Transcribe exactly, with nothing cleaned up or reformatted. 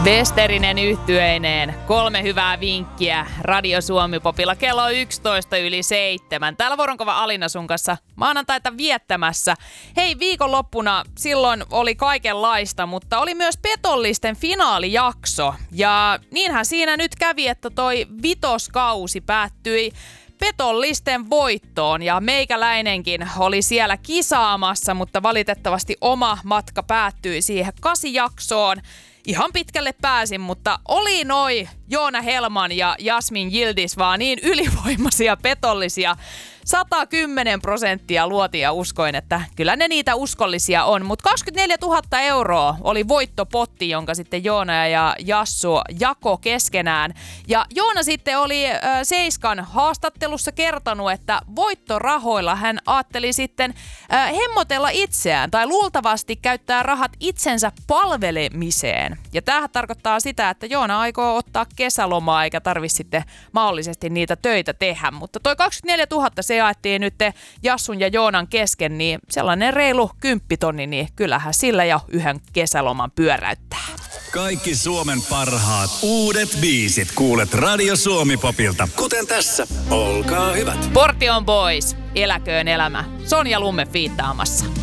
Westerinen yhtyeineen. Kolme hyvää vinkkiä Radio Suomi-popilla kello yksitoista yli seitsemän. Täällä Voronkova Alina sun kanssa maanantaita viettämässä. Hei, viikonloppuna silloin oli kaikenlaista, mutta oli myös petollisten finaalijakso. Ja niinhän siinä nyt kävi, että toi vitoskausi päättyi petollisten voittoon ja meikäläinenkin oli siellä kisaamassa, mutta valitettavasti oma matka päättyi siihen kasijaksoon. Ihan pitkälle pääsin, mutta oli noi Joona Helman ja Jasmin Yildiz vaan niin ylivoimaisia petollisia. sata kymmenen prosenttia luotin ja uskoin, että kyllä ne niitä uskollisia on. Mutta kaksikymmentäneljätuhatta euroa oli voittopotti, jonka sitten Joona ja Jassu jako keskenään. Ja Joona sitten oli äh, Seiskan haastattelussa kertonut, että voittorahoilla hän ajatteli sitten äh, hemmotella itseään tai luultavasti käyttää rahat itsensä palvelemiseen. Ja tämähän tarkoittaa sitä, että Joona aikoo ottaa kesälomaa eikä tarvitse sitten mahdollisesti niitä töitä tehdä. Mutta toi kaksikymmentäneljätuhatta se jaettiin nyt Jassun ja Joonan kesken, niin sellainen reilu kymppitonni, niin kyllähän sillä jo yhden kesäloman pyöräyttää. Kaikki Suomen parhaat uudet biisit kuulet Radio Suomi-popilta, kuten tässä. Olkaa hyvät. Portion Boys, eläköön elämä. Sonja Lumme fiittaamassa.